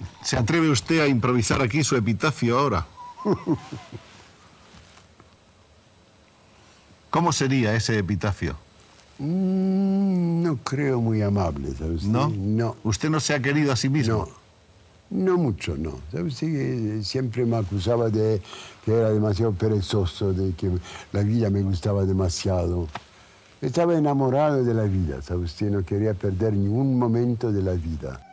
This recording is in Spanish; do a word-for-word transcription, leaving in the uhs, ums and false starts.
¿Se atreve usted a improvisar aquí su epitafio ahora? ¿Cómo sería ese epitafio? Mm, no creo muy amable, ¿sabe usted? ¿No? No. ¿Usted no se ha querido a sí mismo? No, no mucho, no. ¿Sabe usted que siempre me acusaba de que era demasiado perezoso, de que la vida me gustaba demasiado? Estaba enamorado de la vida, ¿sabe usted? No quería perder ni un momento de la vida.